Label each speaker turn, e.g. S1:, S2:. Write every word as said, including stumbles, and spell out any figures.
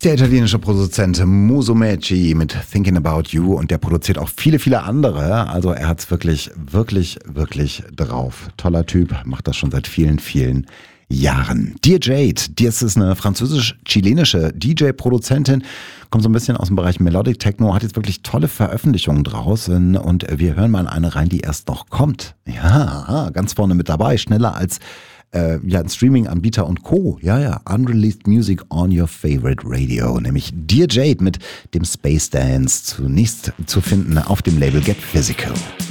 S1: Der italienische Produzent Musumeci mit Thinking About You, und der produziert auch viele, viele andere. Also er hat's wirklich, wirklich, wirklich drauf. Toller Typ, macht das schon seit vielen, vielen Jahren. Dear Jade, das ist eine französisch-chilenische D J-Produzentin, kommt so ein bisschen aus dem Bereich Melodic Techno, hat jetzt wirklich tolle Veröffentlichungen draußen, und wir hören mal in eine rein, die erst noch kommt. Ja, ganz vorne mit dabei, schneller als Äh, ja, ein Streaming-Anbieter und Co. Ja, ja, Unreleased Music on your favorite radio, nämlich Dear Jade mit dem Space Dance, zunächst zu finden auf dem Label Get Physical.